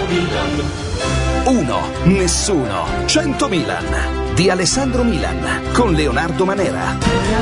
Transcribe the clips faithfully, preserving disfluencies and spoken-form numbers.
Milan. Uno, nessuno, cento Milan di Alessandro Milan con Leonardo Manera.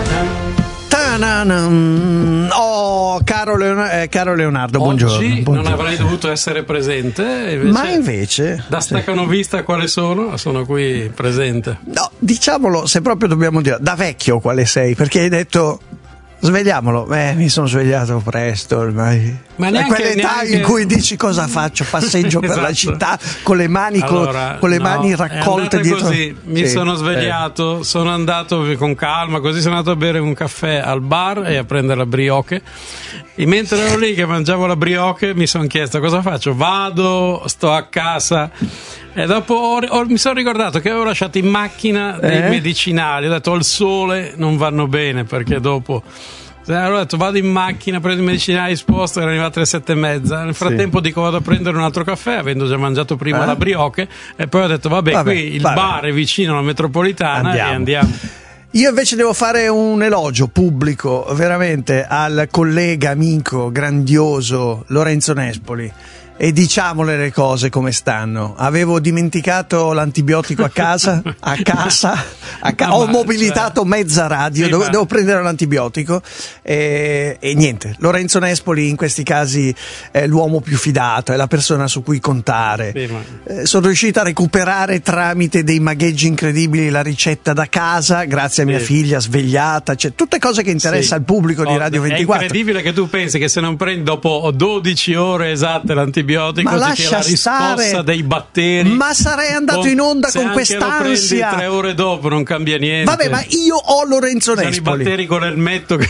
Ta-na-na. Oh, caro, Leon- eh, caro Leonardo, buongiorno. Oggi buongiorno. non avrei dovuto essere presente, invece, Ma invece da staccanovista quale sono, sono qui presente. no, diciamolo, se proprio dobbiamo dire, da vecchio quale sei, perché hai detto svegliamolo. Eh, mi sono svegliato presto ormai. Ma È neanche- quell'età neanche- in cui dici cosa faccio? Passeggio per la Esatto. città con le mani, co- Allora, con le no, mani è raccolte andata dietro. così, mi Sì, sono eh. svegliato, sono andato con calma, così sono andato a bere un caffè al bar e a prendere la brioche. E mentre ero lì che mangiavo la brioche mi sono chiesto cosa faccio, vado, sto a casa. E dopo ho- ho- mi sono ricordato che avevo lasciato in macchina dei Eh? medicinali, ho detto al sole non vanno bene perché dopo... Allora ho detto vado in macchina, prendo i medicinali, sposto, erano arrivate alle sette e mezza. Nel frattempo dico vado a prendere un altro caffè, avendo già mangiato prima Eh? la brioche, e poi ho detto vabbè, Vabbè, qui il vabbè. bar è vicino alla metropolitana Andiamo. e andiamo. Io invece devo fare un elogio pubblico veramente al collega, amico, grandioso Lorenzo Nespoli. E diciamole le cose come stanno. Avevo dimenticato l'antibiotico a casa, a casa, a ca- Ah, ho ma, mobilitato cioè, mezza radio, sì, devo, ma- devo prendere l'antibiotico e, e niente. Lorenzo Nespoli in questi casi è l'uomo più fidato, è la persona su cui contare. Sì, ma- Eh, sono riuscito a recuperare tramite dei magheggi incredibili la ricetta da casa, grazie a mia Sì. figlia svegliata, cioè tutte cose che interessano Sì. al pubblico di Oh, Radio È ventiquattro. incredibile che tu pensi che se non prendi dopo dodici ore esatte l'antibiotico Ma ti lascia tira la riscossa stare. dei batteri. Ma sarei andato Con- in onda se con anche lo prendi quest'ansia. tre ore dopo non cambia niente. Vabbè, ma io ho Lorenzo sono i Nespoli. batteri con l'elmetto che...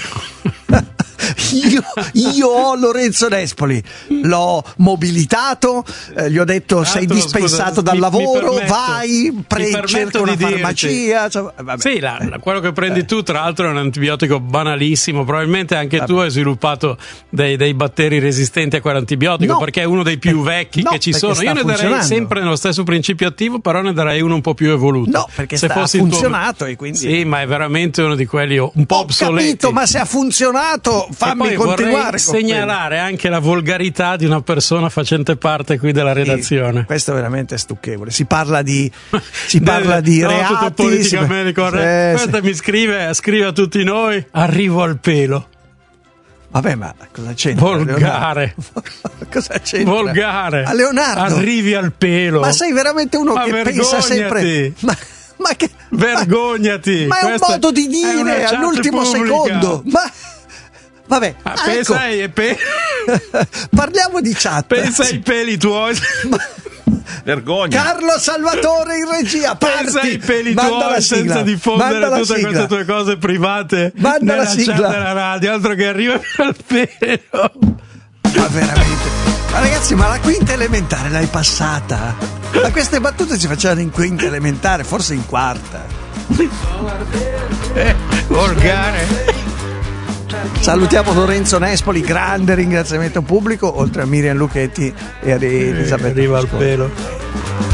Io, io ho Lorenzo Nespoli, l'ho mobilitato, eh, gli ho detto sei Altro, dispensato scusa, dal mi- mi lavoro, permetto- vai, mi pre- permetto cerca una di dirti- farmacia. Cioè, vabbè. Sì, la- la- quello che prendi tu, tra l'altro, è un antibiotico banalissimo. Probabilmente anche tu hai sviluppato dei, dei batteri resistenti a quell'antibiotico, No. perché è uno dei più vecchi No, che ci perché sono. sta Io ne darei funzionando. sempre nello stesso principio attivo, però ne darei uno un po' più evoluto. No, perché Se sta- ha fossi il tuo- funzionato e quindi- Sì, ma è veramente uno di quelli un po' Ho obsoleti. capito, ma se ha funzionato, E fammi poi continuare. vorrei con segnalare anche la volgarità di una persona facente parte qui della quello. redazione. Sì, questo è veramente stucchevole. Si parla di, si parla di no, reati. tutto si- politicamente corretto. Eh, sì. Questa mi scrive, scrive a tutti noi, arrivo al pelo. Vabbè, ma cosa c'entra? Volgare. Leonardo? Cosa c'entra? Volgare. A Leonardo. Arrivi al pelo. Ma sei veramente uno Ma che pensa vergognati. sempre. Ma, ma che. Vergognati. Ma, ma è un Questo modo di è una dire chat all'ultimo pubblica. secondo. Ma. Vabbè, Ah, ah, pensa, ecco. ai, pe- Parliamo di chat. pensa ai peli tuoi. Vergogna. Carlo Salvatore in regia, parti. Pensa ai peli Manda tuoi la sigla. senza diffondere Manda la tutte sigla. queste tue cose private Manda la nella sigla. chat della radio, altro che arriva al pelo. Ma veramente. Ma ragazzi, ma la quinta elementare l'hai passata? Ma queste battute si facevano in quinta elementare, forse in quarta. Eh, volgare. Salutiamo Lorenzo Nespoli, grande ringraziamento pubblico, oltre a Miriam Lucchetti e ad Elisabetta Arriva al Mosconi. pelo.